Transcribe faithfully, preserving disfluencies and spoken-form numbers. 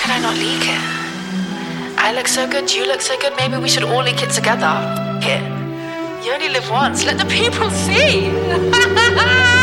can I not leak it? I look so good, you look so good, maybe we should all leak it together. It. You only live once, let the people see.